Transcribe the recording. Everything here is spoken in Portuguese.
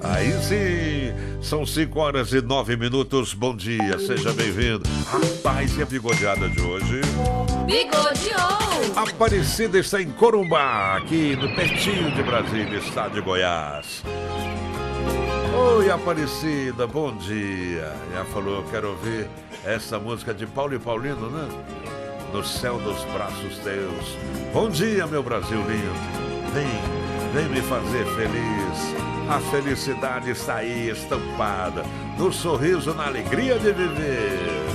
Aí sim, são 5h09. Bom dia, seja bem-vindo. Rapaz, e a bigodeada de hoje? Bigodeou! Aparecida está em Corumbá, aqui no pertinho de Brasília, estado de Goiás. Oi, Aparecida, bom dia. Já falou, quero ouvir essa música de Paulo e Paulino, né? No céu dos braços teus. Bom dia, meu Brasil lindo. Vem me fazer feliz. A felicidade está aí estampada, no sorriso, na alegria de viver.